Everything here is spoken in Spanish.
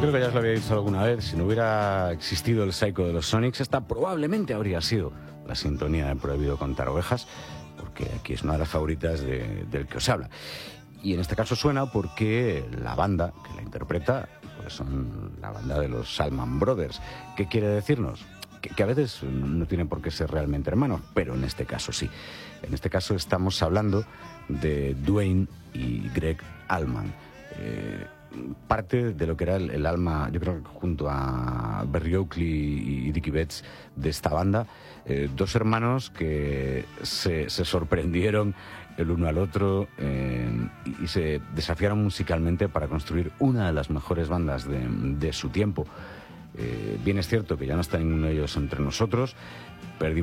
creo que ya os lo había dicho alguna vez, si no hubiera existido el Psycho de los Sonics, esta probablemente habría sido la sintonía de Prohibido Contar Ovejas, porque aquí es una de las favoritas del que os habla. Y en este caso suena porque la banda que la interpreta pues son la banda de los Allman Brothers. ¿Qué quiere decirnos? Que a veces no tienen por qué ser realmente hermanos, pero en este caso sí. En este caso estamos hablando de Duane y Greg Allman. Parte de lo que era el alma, yo creo que junto a Berry Oakley y Dickie Betts de esta banda, dos hermanos que se sorprendieron el uno al otro y se desafiaron musicalmente para construir una de las mejores bandas de su tiempo. Bien es cierto que ya no está ninguno de ellos entre nosotros,